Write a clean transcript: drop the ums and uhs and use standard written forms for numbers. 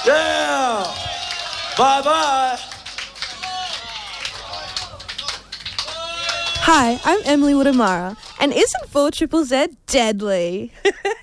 Yeah. Bye-bye. Hi, I'm Emily Woodamara, and isn't 4ZZZ deadly?